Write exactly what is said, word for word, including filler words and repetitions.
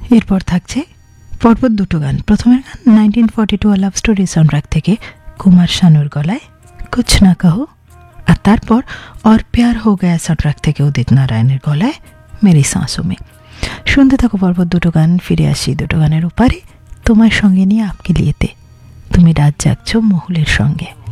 এরপর থাকছে পরপর দুটো গান। প্রথমের গান nineteen forty two love story soundtrack থেকে কুমার শানুর গলায় কুছ না কহো, আর তারপর और प्यार हो गया সাউন্ডট্র্যাক থেকে উদিত নারায়ণের গলায় মেরি সাঁসোঁ মে। শুনতে থাকো পরপর দুটো গান। ফিরে আসি দুটো গানের উপারে তোমার সঙ্গে নিয়ে আপকে লিয়েতে। তুমি রাত জাগছো মহুলের সঙ্গে।